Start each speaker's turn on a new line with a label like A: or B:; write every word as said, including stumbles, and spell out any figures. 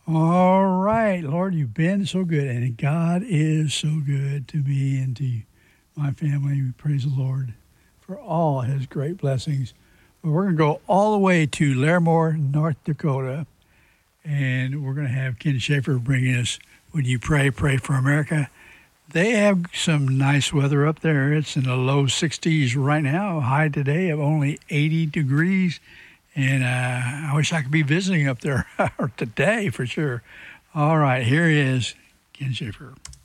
A: All right, Lord, you've been so good, and God is so good to me and to my family. We praise the Lord for all his great blessings. But we're going to go all the way to Larimore, North Dakota, and we're going to have Ken Schaefer bringing us When You Pray, Pray for America. They have some nice weather up there. It's in the low sixties right now, high today of only eighty degrees. And uh, I wish I could be visiting up there today for sure. All right, here is Ken Schaefer.